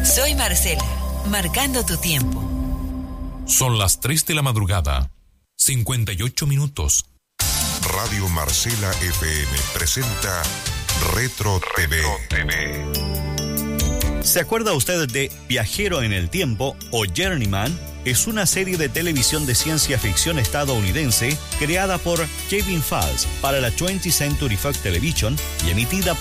Soy Marcela, marcando tu tiempo. Son las 3 de la madrugada, 58 minutos. Radio Marcela FM presenta Retro TV. ¿Se acuerda usted de Viajero en el Tiempo o Journeyman? Es una serie de televisión de ciencia ficción estadounidense creada por Kevin Falls para la 20th Century Fox Television y emitida por